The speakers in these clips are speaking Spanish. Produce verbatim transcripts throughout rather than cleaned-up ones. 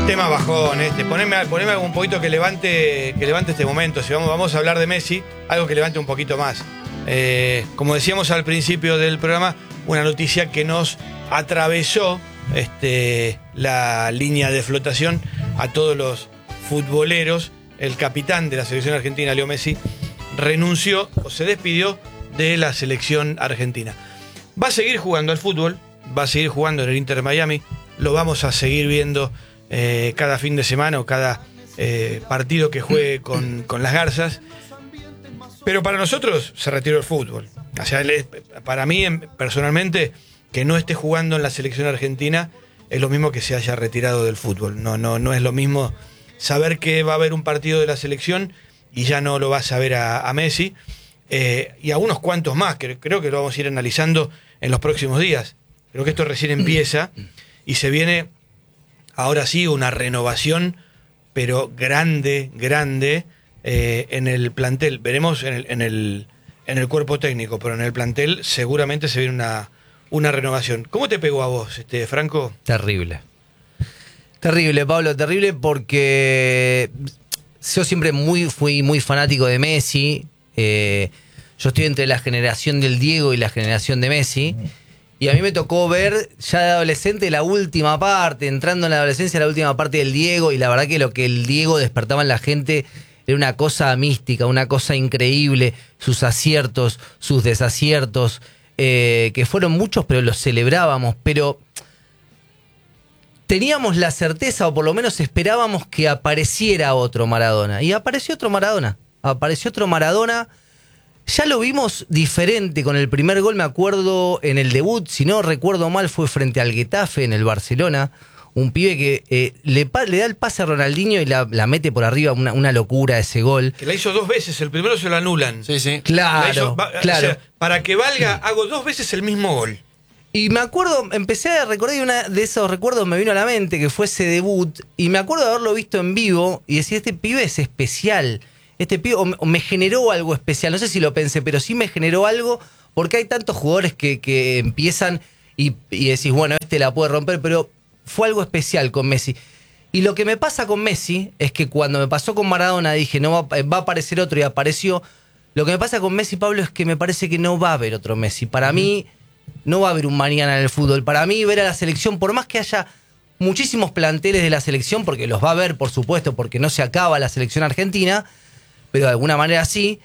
Tema bajón, este. Poneme, poneme algún poquito que levante, que levante este momento. Si vamos, vamos a hablar de Messi, algo que levante un poquito más. Eh, como decíamos al principio del programa, una noticia que nos atravesó este, la línea de flotación a todos los futboleros. El capitán de la selección argentina, Leo Messi, renunció o se despidió de la selección argentina. Va a seguir jugando al fútbol, va a seguir jugando en el Inter Miami, lo vamos a seguir viendo eh, cada fin de semana o cada eh, partido que juegue con, con las Garzas. Pero para nosotros se retiró el fútbol. O sea, para mí, personalmente, que no esté jugando en la selección argentina es lo mismo que se haya retirado del fútbol. No, no, no es lo mismo saber que va a haber un partido de la selección y ya no lo vas a ver a, a Messi. Eh, y a unos cuantos más, que creo que lo vamos a ir analizando en los próximos días. Creo que esto recién empieza y se viene ahora sí una renovación, pero grande, grande, eh, en el plantel. Veremos en el, en, el, en el cuerpo técnico, pero en el plantel seguramente se viene una, una renovación. ¿Cómo te pegó a vos, este, Franco? Terrible. Terrible, Pablo, terrible porque yo siempre muy, fui muy fanático de Messi. Eh, yo estoy entre la generación del Diego y la generación de Messi. Y a mí me tocó ver ya de adolescente la última parte, entrando en la adolescencia, la última parte del Diego. Y la verdad que lo que el Diego despertaba en la gente era una cosa mística, una cosa increíble. Sus aciertos, sus desaciertos, eh, que fueron muchos, pero los celebrábamos. Pero teníamos la certeza, o por lo menos esperábamos, que apareciera otro Maradona. Y apareció otro Maradona. Apareció otro Maradona. Ya lo vimos diferente con el primer gol, me acuerdo, en el debut, si no recuerdo mal, fue frente al Getafe en el Barcelona. Un pibe que eh, le, le da el pase a Ronaldinho y la, la mete por arriba, una, una locura ese gol. Que la hizo dos veces, el primero se lo anulan. Sí, sí. Claro, hizo, va, claro. O sea, para que valga, hago dos veces el mismo gol. Y me acuerdo, empecé a recordar y una de esos recuerdos me vino a la mente, que fue ese debut, y me acuerdo de haberlo visto en vivo y decir, este pibe es especial. Este pibe, o me generó algo especial, no sé si lo pensé, pero sí me generó algo, porque hay tantos jugadores que, que empiezan y, y decís, bueno, este la puede romper, pero fue algo especial con Messi. Y lo que me pasa con Messi es que cuando me pasó con Maradona dije, no va, va a aparecer otro, y apareció. Lo que me pasa con Messi, Pablo, es que me parece que no va a haber otro Messi. Para uh-huh. mí no va a haber un mañana en el fútbol. Para mí ver a la selección, por más que haya muchísimos planteles de la selección, porque los va a haber, por supuesto, porque no se acaba la selección argentina, pero de alguna manera sí,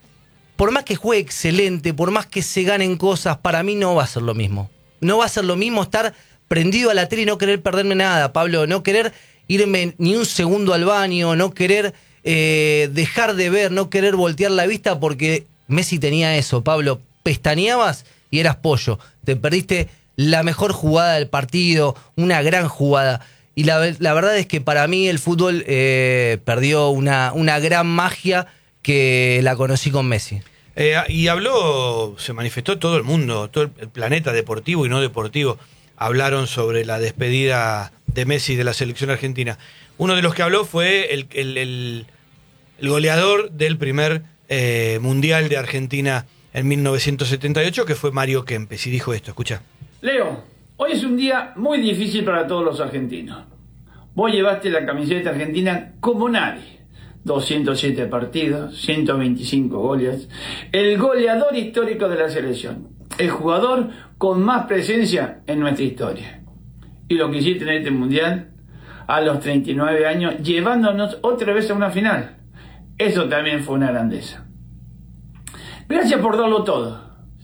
por más que juegue excelente, por más que se ganen cosas, para mí no va a ser lo mismo. No va a ser lo mismo estar prendido a la tele y no querer perderme nada, Pablo, no querer irme ni un segundo al baño, no querer eh, dejar de ver, no querer voltear la vista, porque Messi tenía eso, Pablo, pestañeabas y eras pollo, te perdiste la mejor jugada del partido, una gran jugada. Y la, la verdad es que para mí el fútbol eh, perdió una, una gran magia que la conocí con Messi. Eh, y habló, se manifestó todo el mundo, todo el planeta deportivo y no deportivo. Hablaron sobre la despedida de Messi de la selección argentina. Uno de los que habló fue el, el, el, el goleador del primer eh, Mundial de Argentina en mil novecientos setenta y ocho, que fue Mario Kempes, y dijo esto, escucha. Leo, hoy es un día muy difícil para todos los argentinos. Vos llevaste la camiseta argentina como nadie. doscientos siete partidos, ciento veinticinco goles. El goleador histórico de la selección. El jugador con más presencia en nuestra historia. Y lo que hiciste en este mundial, a los treinta y nueve años, llevándonos otra vez a una final. Eso también fue una grandeza. Gracias por darlo todo.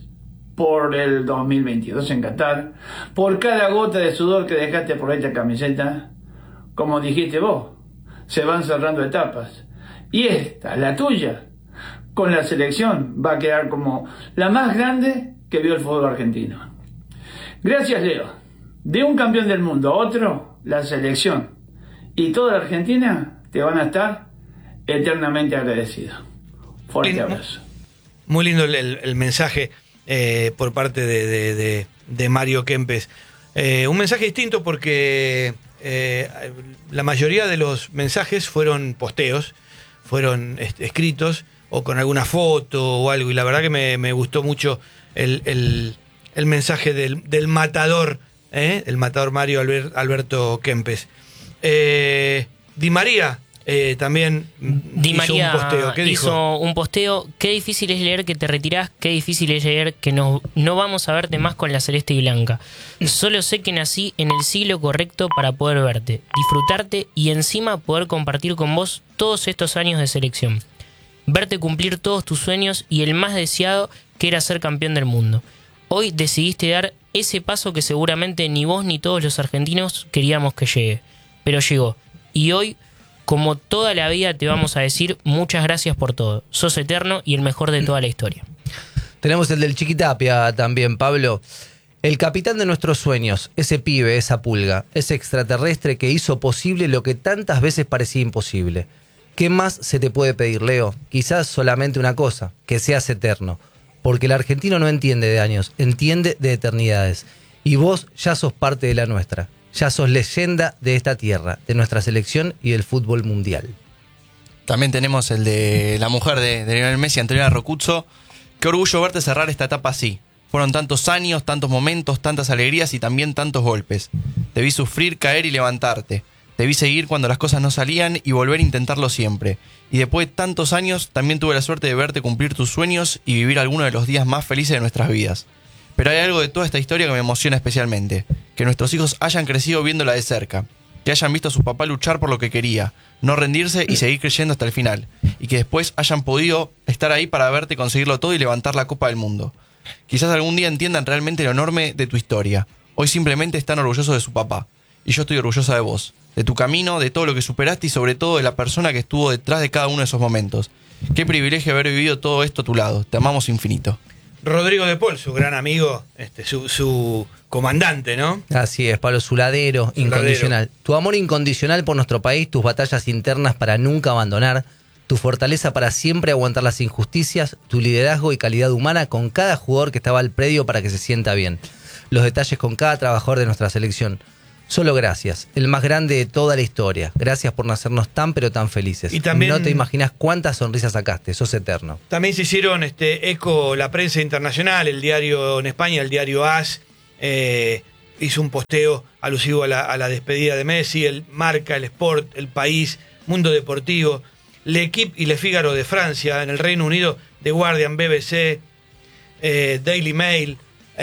Por el dos mil veintidós en Qatar, por cada gota de sudor que dejaste por esta camiseta. Como dijiste vos, se van cerrando etapas. Y esta, la tuya, con la selección, va a quedar como la más grande que vio el fútbol argentino. Gracias, Leo. De un campeón del mundo a otro, la selección y toda la Argentina te van a estar eternamente agradecidos. Fuerte abrazo. Muy lindo el, el, el mensaje eh, por parte de, de, de, de Mario Kempes. Eh, un mensaje distinto porque eh, la mayoría de los mensajes fueron posteos, fueron est- escritos o con alguna foto o algo, y la verdad que me, me gustó mucho el, el, el mensaje del, del matador, ¿eh? el matador Mario Albert, Alberto Kempes. Eh, Di María eh, también Di hizo María un posteo. ¿Qué hizo dijo? un posteo. Qué difícil es leer que te retirás, qué difícil es leer que no, no vamos a verte más con la celeste y blanca. Solo sé que nací en el siglo correcto para poder verte, disfrutarte y encima poder compartir con vos todos estos años de selección. Verte cumplir todos tus sueños y el más deseado, que era ser campeón del mundo. Hoy decidiste dar ese paso que seguramente ni vos ni todos los argentinos queríamos que llegue. Pero llegó. Y hoy, como toda la vida, te vamos a decir muchas gracias por todo. Sos eterno y el mejor de toda la historia. Tenemos el del Chiquitapia también, Pablo. El capitán de nuestros sueños, ese pibe, esa pulga, ese extraterrestre que hizo posible lo que tantas veces parecía imposible. ¿Qué más se te puede pedir, Leo? Quizás solamente una cosa, que seas eterno. Porque el argentino no entiende de años, entiende de eternidades. Y vos ya sos parte de la nuestra. Ya sos leyenda de esta tierra, de nuestra selección y del fútbol mundial. También tenemos el de la mujer de, de Lionel Messi, Antonella Rocuzzo. Qué orgullo verte cerrar esta etapa así. Fueron tantos años, tantos momentos, tantas alegrías y también tantos golpes. Te vi sufrir, caer y levantarte. Te vi seguir cuando las cosas no salían y volver a intentarlo siempre. Y después de tantos años, también tuve la suerte de verte cumplir tus sueños y vivir algunos de los días más felices de nuestras vidas. Pero hay algo de toda esta historia que me emociona especialmente. Que nuestros hijos hayan crecido viéndola de cerca. Que hayan visto a su papá luchar por lo que quería, no rendirse y seguir creyendo hasta el final. Y que después hayan podido estar ahí para verte conseguirlo todo y levantar la Copa del Mundo. Quizás algún día entiendan realmente lo enorme de tu historia. Hoy simplemente están orgullosos de su papá. Y yo estoy orgullosa de vos. De tu camino, de todo lo que superaste y sobre todo de la persona que estuvo detrás de cada uno de esos momentos. Qué privilegio haber vivido todo esto a tu lado. Te amamos infinito. Rodrigo de Paul, su gran amigo, este, su, su comandante, ¿no? Así es, Pablo, su ladero incondicional. Tu amor incondicional por nuestro país, tus batallas internas para nunca abandonar, tu fortaleza para siempre aguantar las injusticias, tu liderazgo y calidad humana con cada jugador que estaba al predio para que se sienta bien. Los detalles con cada trabajador de nuestra selección. Solo gracias, el más grande de toda la historia. Gracias por nacernos tan pero tan felices. Y también, no te imaginas cuántas sonrisas sacaste, sos eterno. También se hicieron este, eco la prensa internacional, el diario en España, el diario A S, eh, hizo un posteo alusivo a la, a la despedida de Messi, el Marca, el Sport, el País, Mundo Deportivo, L'Equipe y Le Figaro de Francia, en el Reino Unido, The Guardian, B B C, eh, Daily Mail,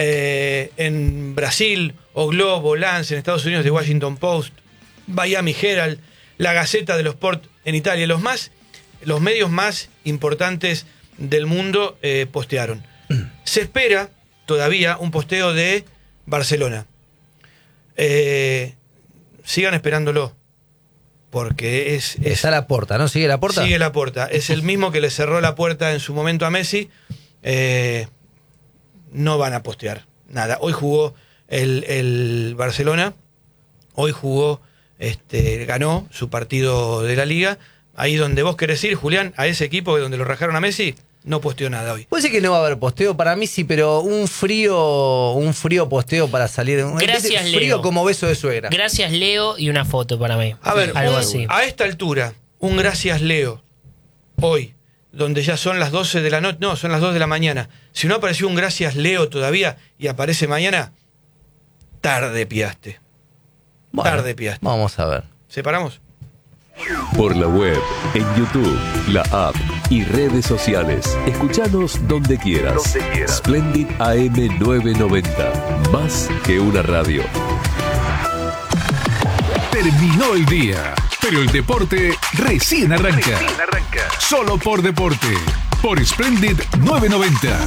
eh, en Brasil, O Globo, Lance, en Estados Unidos, The Washington Post, Miami Herald, la Gaceta de los Sport en Italia, los más, los medios más importantes del mundo eh, postearon. Se espera todavía un posteo de Barcelona. Eh, sigan esperándolo, porque es, es... Está la puerta, ¿no? ¿Sigue la puerta? Sigue la puerta. Es el mismo que le cerró la puerta en su momento a Messi. Eh, no van a postear nada. Hoy jugó el, el Barcelona, hoy jugó, este, ganó su partido de la Liga. Ahí donde vos querés ir, Julián, a ese equipo donde lo rajaron a Messi, no posteó nada hoy. Puede ser que no va a haber posteo, para mí sí, pero un frío, un frío posteo para salir. Gracias, frío Leo. Como beso de suegra. Gracias, Leo, y una foto para mí. A ver, algo un- así. a esta altura, un gracias Leo, hoy, donde ya son las doce de la noche, no, son las dos de la mañana. Si no apareció un gracias Leo todavía y aparece mañana, tarde piaste. Bueno, tarde piaste. Vamos a ver. ¿Separamos? Por la web, en YouTube, la app y redes sociales. Escuchanos donde quieras. Splendid A M novecientos noventa. Más que una radio. Terminó el día, pero el deporte recién arranca. Solo por deporte, por Splendid novecientos noventa.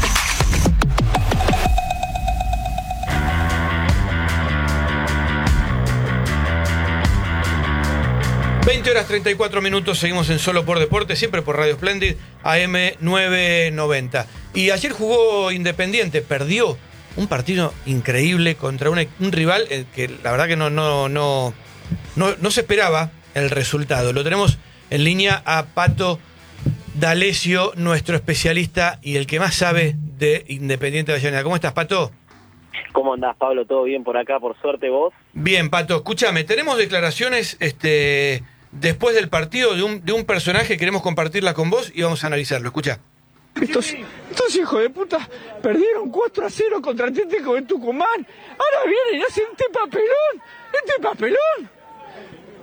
veinte horas treinta y cuatro minutos, seguimos en Solo por Deporte, siempre por Radio Splendid, A M novecientos noventa. Y ayer jugó Independiente, perdió un partido increíble contra un, un rival eh, que la verdad que no, no, no, no, no se esperaba el resultado. Lo tenemos en línea a Pato D'Alessio, nuestro especialista y el que más sabe de Independiente de Avellaneda. ¿Cómo estás, Pato? ¿Cómo andás, Pablo? ¿Todo bien por acá? Por suerte, ¿vos? Bien, Pato, escúchame, tenemos declaraciones este, después del partido de un, de un personaje, queremos compartirla con vos y vamos a analizarlo. Escucha. Estos, estos hijos de puta perdieron cuatro a cero contra Atlético de Tucumán. Ahora vienen y hacen este papelón, este papelón.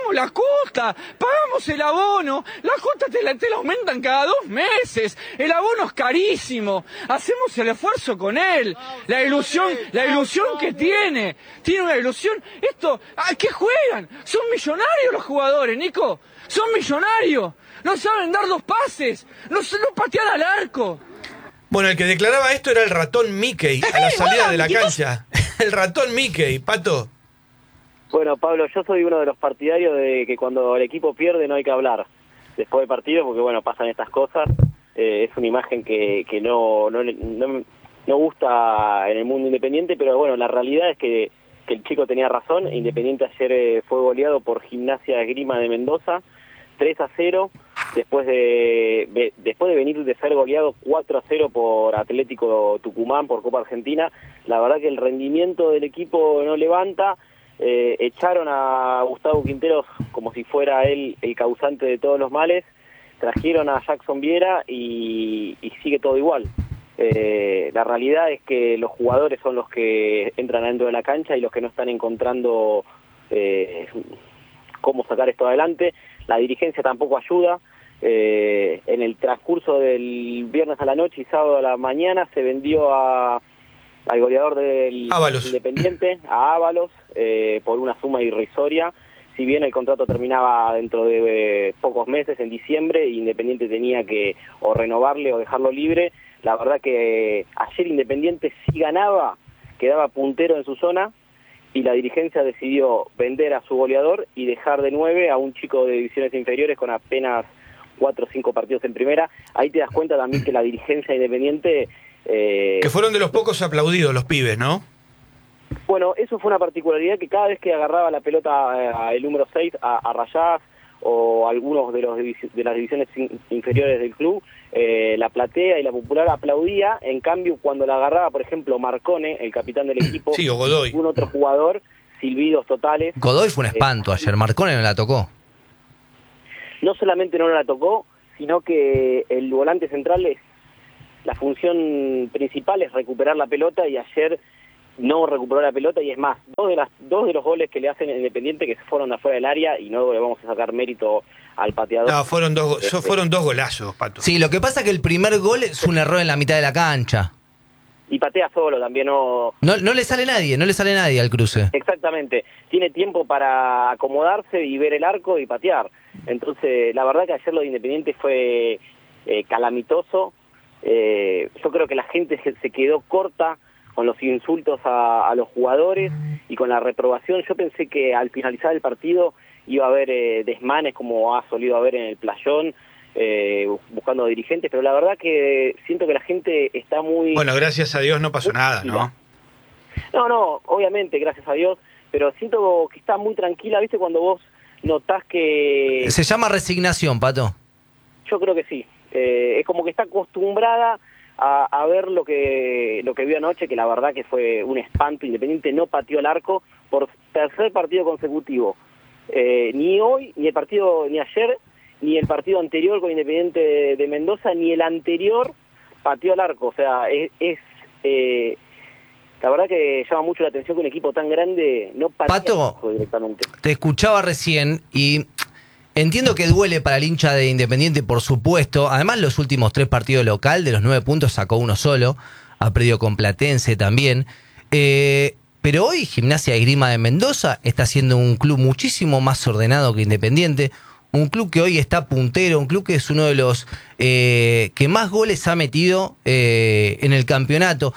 pagamos la cuota, pagamos el abono, la cuota te la, te la aumentan cada dos meses, el abono es carísimo, hacemos el esfuerzo con él, la ilusión, la ilusión que tiene, tiene una ilusión, esto, ¿a qué juegan? Son millonarios los jugadores, Nico, son millonarios, no saben dar dos pases, no, no patear al arco. Bueno, el que declaraba esto era el ratón Mickey a la salida de la cancha. El ratón Mickey, Pato. Bueno, Pablo, yo soy uno de los partidarios de que cuando el equipo pierde no hay que hablar después del partido, porque bueno, pasan estas cosas. Eh, es una imagen que, que no, no, no, no gusta en el mundo independiente, pero bueno, la realidad es que, que el chico tenía razón. Independiente ayer eh, fue goleado por Gimnasia Esgrima de Mendoza, tres a cero, después de, de después de venir de ser goleado cuatro a cero por Atlético Tucumán por Copa Argentina. La verdad que el rendimiento del equipo no levanta. Eh, echaron a Gustavo Quinteros como si fuera él el causante de todos los males, trajeron a Jackson Viera y, y sigue todo igual. Eh, la realidad es que los jugadores son los que entran adentro de la cancha y los que no están encontrando eh, cómo sacar esto adelante. La dirigencia tampoco ayuda. Eh, en el transcurso del viernes a la noche y sábado a la mañana se vendió a al goleador del Ábalos. Independiente, a Ábalos, eh, por una suma irrisoria. Si bien el contrato terminaba dentro de eh, pocos meses, en diciembre, y Independiente tenía que o renovarle o dejarlo libre, la verdad que eh, ayer Independiente sí ganaba, quedaba puntero en su zona, y la dirigencia decidió vender a su goleador y dejar de nueve a un chico de divisiones inferiores con apenas cuatro o cinco partidos en primera. Ahí te das cuenta también que la dirigencia Independiente... Eh, que fueron de los pocos aplaudidos los pibes, ¿no? Bueno, eso fue una particularidad, que cada vez que agarraba la pelota eh, el número seis a, a Rayás o algunos de los de las divisiones in, inferiores del club, eh, la platea y la popular aplaudía. En cambio, cuando la agarraba, por ejemplo, Marcone, el capitán del equipo, sí, o Godoy, un otro jugador, silbidos totales. Godoy fue un espanto eh, ayer, Marcone no la tocó. No solamente no la tocó, sino que el volante central es la función principal es recuperar la pelota, y ayer no recuperó la pelota, y es más, dos de las dos de los goles que le hacen a Independiente que se fueron de afuera del área, y no le vamos a sacar mérito al pateador. No, fueron dos, este, fueron dos golazos, Pato. Sí, lo que pasa es que el primer gol es un error en la mitad de la cancha. Y patea solo también, no... No, no le sale nadie, no le sale nadie al cruce. Exactamente, tiene tiempo para acomodarse y ver el arco y patear. Entonces, la verdad que ayer lo de Independiente fue eh, calamitoso. Eh, yo creo que la gente se, se quedó corta con los insultos a, a los jugadores y con la reprobación. Yo pensé que al finalizar el partido iba a haber eh, desmanes como ha solido haber en el Playón, eh, buscando dirigentes, pero la verdad que siento que la gente está muy... Bueno, gracias a Dios no pasó nada, ¿no? No, no, obviamente, gracias a Dios, pero siento que está muy tranquila, ¿viste? Cuando vos notás que... Se llama resignación, Pato. Yo creo que sí. Eh, es como que está acostumbrada a, a ver lo que lo que vio anoche, que la verdad que fue un espanto. Independiente no pateó el arco por tercer partido consecutivo. Eh, ni hoy, ni el partido, ni ayer, ni el partido anterior con Independiente de, de Mendoza, ni el anterior pateó el arco. O sea, es... es eh, la verdad que llama mucho la atención que un equipo tan grande no patea Pato, el arco directamente. Te escuchaba recién y... Entiendo que duele para el hincha de Independiente, por supuesto. Además, los últimos tres partidos local, de los nueve puntos, sacó uno solo. Ha perdido con Platense también. Eh, pero hoy Gimnasia Esgrima de Mendoza está siendo un club muchísimo más ordenado que Independiente. Un club que hoy está puntero, un club que es uno de los eh, que más goles ha metido eh, en el campeonato.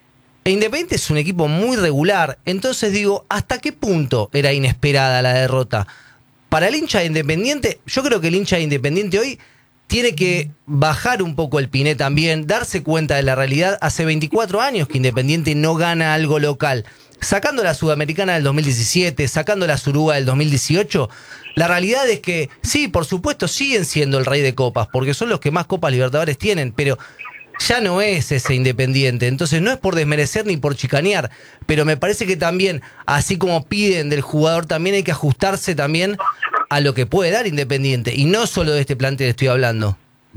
E Independiente es un equipo muy regular. Entonces digo, ¿hasta qué punto era inesperada la derrota? Para el hincha de Independiente, yo creo que el hincha de Independiente hoy tiene que bajar un poco el piné también, darse cuenta de la realidad. Hace veinticuatro años que Independiente no gana algo local. Sacando la Sudamericana del dos mil diecisiete, sacando la Suruga del dos mil dieciocho, la realidad es que, sí, por supuesto, siguen siendo el rey de copas, porque son los que más Copas Libertadores tienen, pero ya no es ese Independiente. Entonces no es por desmerecer ni por chicanear, pero me parece que también, así como piden del jugador, también hay que ajustarse también a lo que puede dar Independiente, y no solo de este plantel estoy hablando.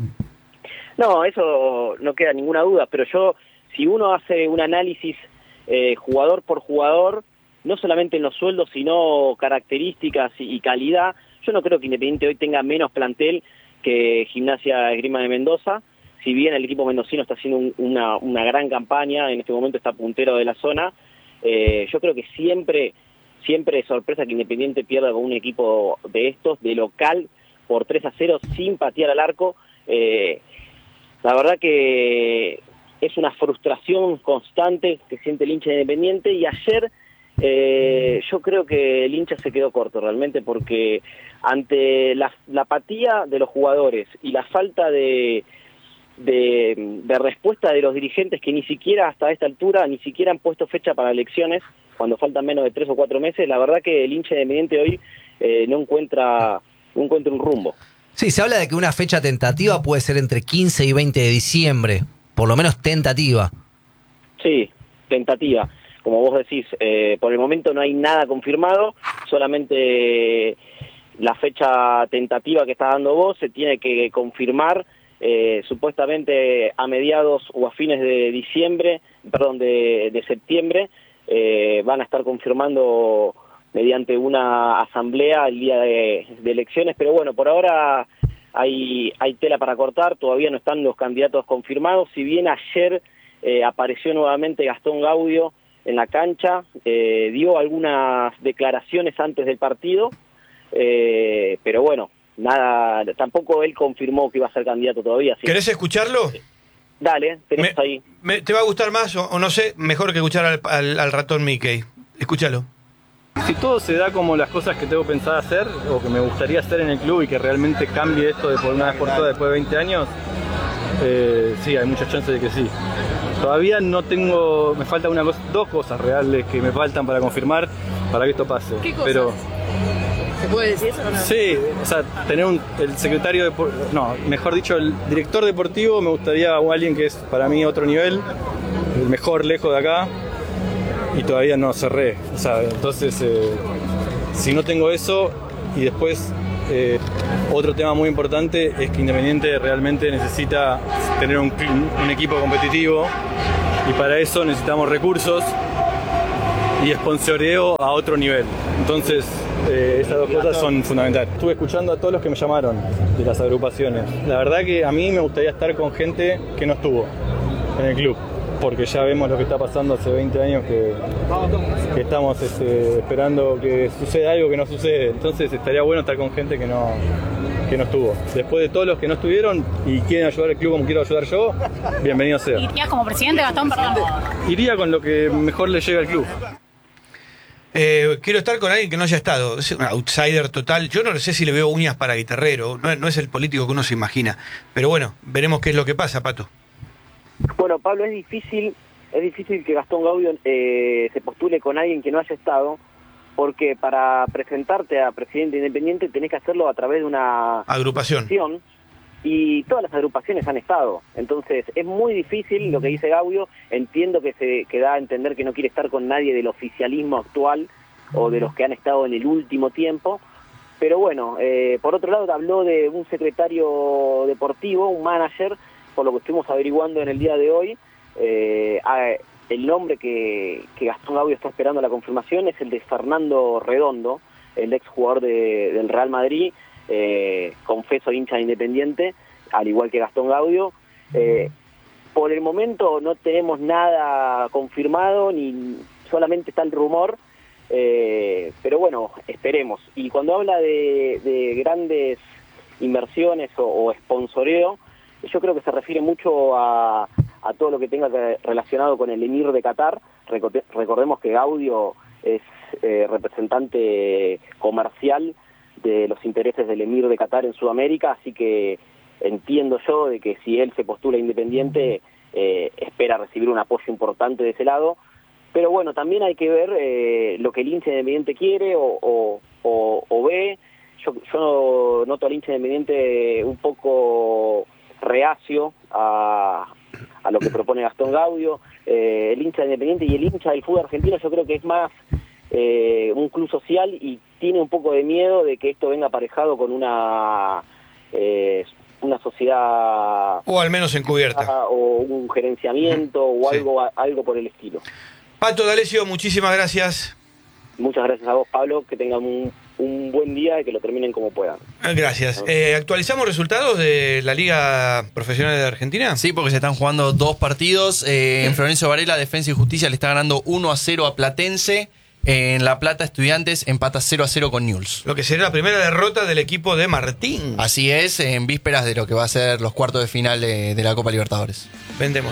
No, eso no queda ninguna duda, pero yo, si uno hace un análisis eh, jugador por jugador, no solamente en los sueldos, sino características y, y calidad. Yo no creo que Independiente hoy tenga menos plantel que Gimnasia Esgrima de Mendoza, si bien el equipo mendocino está haciendo un, una, una gran campaña, en este momento está puntero de la zona, eh, yo creo que siempre, siempre es sorpresa que Independiente pierda con un equipo de estos, de local, por tres a cero, sin patear al arco. Eh, la verdad que es una frustración constante que siente el hincha de Independiente, y ayer eh, yo creo que el hincha se quedó corto realmente, porque ante la, la apatía de los jugadores y la falta de, de, de respuesta de los dirigentes, que ni siquiera hasta esta altura, ni siquiera han puesto fecha para elecciones, cuando faltan menos de tres o cuatro meses, la verdad que el hincha de Independiente hoy eh, no encuentra, no encuentra un rumbo. Sí, se habla de que una fecha tentativa puede ser entre quince y veinte de diciembre, por lo menos tentativa. Sí, tentativa. Como vos decís, eh, por el momento no hay nada confirmado, solamente la fecha tentativa que está dando vos se tiene que confirmar eh, supuestamente a mediados o a fines de diciembre, perdón, de, de septiembre, eh, van a estar confirmando mediante una asamblea el día de, de elecciones, pero bueno, por ahora hay, hay tela para cortar, todavía no están los candidatos confirmados, si bien ayer eh, apareció nuevamente Gastón Gaudio en la cancha, eh, dio algunas declaraciones antes del partido, eh, pero bueno, nada, tampoco él confirmó que iba a ser candidato todavía. ¿Sí? ¿Querés escucharlo? Dale, tenés me, ahí. Me, ¿Te va a gustar más o, o no sé, mejor que escuchar al, al, al ratón Mickey? Escúchalo. Si todo se da como las cosas que tengo pensado hacer o que me gustaría hacer en el club y que realmente cambie esto de por una vez por todas después de veinte años, eh, sí, hay muchas chances de que sí. Todavía no tengo, me faltan una cosa, dos cosas reales que me faltan para confirmar para que esto pase. ¿Qué cosas? Pero, ¿se puede decir eso o no? sí, o sea, tener un, el secretario, de, no, mejor dicho, el director deportivo, me gustaría alguien que es para mí otro nivel, el mejor lejos de acá. Y todavía no cerré, o sea, entonces eh, si no tengo eso, y después eh, otro tema muy importante es que Independiente realmente necesita tener un, un equipo competitivo, y para eso necesitamos recursos y sponsoreo a otro nivel. Entonces eh, esas dos cosas son fundamentales. Estuve escuchando a todos los que me llamaron de las agrupaciones. La verdad que a mí me gustaría estar con gente que no estuvo en el club, porque ya vemos lo que está pasando hace veinte años que, que estamos este, esperando que suceda algo que no sucede. Entonces estaría bueno estar con gente que no, que no estuvo. Después de todos los que no estuvieron y quieren ayudar al club como quiero ayudar yo, bienvenido sea. ¿Irías como presidente, Gastón? Perdón. Iría con lo que mejor le llega al club. Eh, quiero estar con alguien que no haya estado. Es un outsider total. Yo no sé si le veo uñas para guitarrero. No, no es el político que uno se imagina. Pero bueno, veremos qué es lo que pasa, Pato. Bueno, Pablo, es difícil, es difícil que Gastón Gaudio eh, se postule con alguien que no haya estado, porque para presentarte a presidente independiente tenés que hacerlo a través de una agrupación, agrupación, y todas las agrupaciones han estado. Entonces es muy difícil lo que dice Gaudio. Entiendo que se que da a entender que no quiere estar con nadie del oficialismo actual o de los que han estado en el último tiempo. Pero bueno, eh, por otro lado habló de un secretario deportivo, un manager, por lo que estuvimos averiguando en el día de hoy. Eh, el nombre que, que Gastón Gaudio está esperando la confirmación es el de Fernando Redondo, el ex jugador de, del Real Madrid, eh, confeso hincha Independiente, al igual que Gastón Gaudio. Eh, por el momento no tenemos nada confirmado, ni solamente está el rumor, eh, pero bueno, esperemos. Y cuando habla de, de grandes inversiones o, o sponsoreo, yo creo que se refiere mucho a, a todo lo que tenga que, relacionado con el Emir de Qatar. Recordemos que Gaudio es eh, representante comercial de los intereses del Emir de Qatar en Sudamérica, así que entiendo yo de que si él se postula independiente, eh, espera recibir un apoyo importante de ese lado. Pero bueno, también hay que ver eh, lo que el hincha independiente quiere o, o, o, o ve. Yo, yo noto al hincha independiente un poco reacio a, a lo que propone Gastón Gaudio. Eh, el hincha independiente y el hincha del fútbol argentino yo creo que es más eh, un club social, y tiene un poco de miedo de que esto venga aparejado con una eh, una sociedad, o al menos encubierta, o un gerenciamiento o sí. algo algo por el estilo. Pato D'Alessio, muchísimas gracias. muchas gracias a vos, Pablo, que tengan un, un buen día y que lo terminen como puedan. Gracias. Eh, ¿Actualizamos resultados de la Liga Profesional de Argentina? Sí, porque se están jugando dos partidos. Eh, en Florencio Varela, Defensa y Justicia le está ganando uno a cero a Platense. En La Plata, Estudiantes empata cero a cero con Newell's. Lo que será la primera derrota del equipo de Martín. Así es, en vísperas de lo que va a ser los cuartos de final de, de la Copa Libertadores. Vendemos.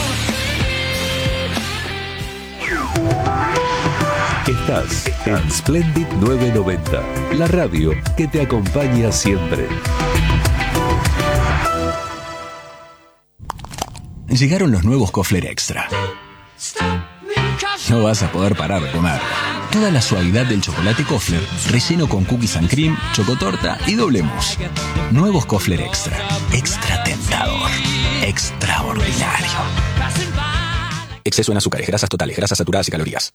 Estás en Splendid novecientos noventa, la radio que te acompaña siempre. Llegaron los nuevos Kofler Extra. No vas a poder parar de comer. Toda la suavidad del chocolate Kofler, relleno con cookies and cream, chocotorta y doble mousse. Nuevos Kofler Extra. Extra tentador. Extraordinario. Exceso en azúcares, grasas totales, grasas saturadas y calorías.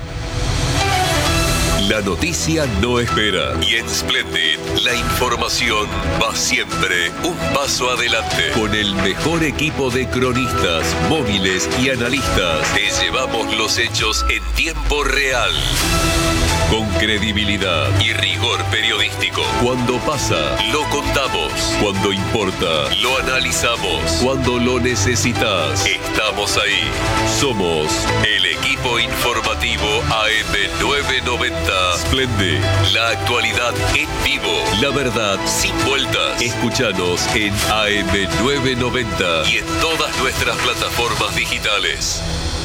La noticia no espera y en Splendid la información va siempre un paso adelante. Con el mejor equipo de cronistas, móviles y analistas, te llevamos los hechos en tiempo real. Con credibilidad y rigor periodístico. Cuando pasa, lo contamos. Cuando importa, lo analizamos. Cuando lo necesitas, estamos ahí. Somos el equipo informativo A M novecientos noventa. Splendid, la actualidad en vivo. La verdad sin vueltas. Escúchanos en A M novecientos noventa y en todas nuestras plataformas digitales.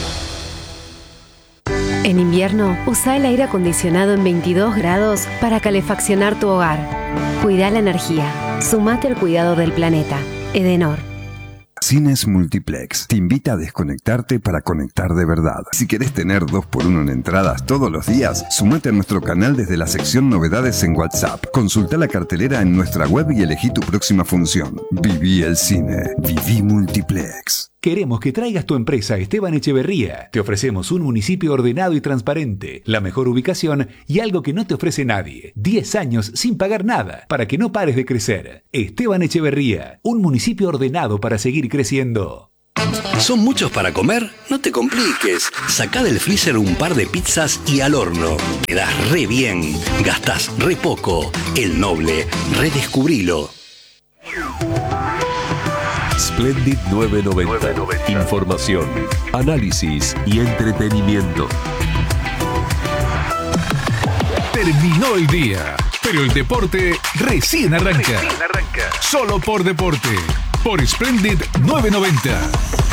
En invierno, usa el aire acondicionado en veintidós grados para calefaccionar tu hogar. Cuida la energía. Sumate al cuidado del planeta. Edenor. Cines Multiplex te invita a desconectarte para conectar de verdad. Si querés tener dos por uno en entradas todos los días, sumate a nuestro canal desde la sección Novedades en WhatsApp. Consulta la cartelera en nuestra web y elegí tu próxima función. Viví el cine. Viví Multiplex. Queremos que traigas tu empresa a Esteban Echeverría. Te ofrecemos un municipio ordenado y transparente, la mejor ubicación y algo que no te ofrece nadie. diez años sin pagar nada, para que no pares de crecer. Esteban Echeverría, un municipio ordenado para seguir creciendo. ¿Son muchos para comer? No te compliques. Sacá del freezer un par de pizzas y al horno. Te das re bien. Gastás re poco. El Noble. Redescubrilo. Splendid novecientos noventa. Información, análisis y entretenimiento. Terminó el día, pero el deporte recién arranca. Recién arranca. Solo por deporte. Por Splendid novecientos noventa.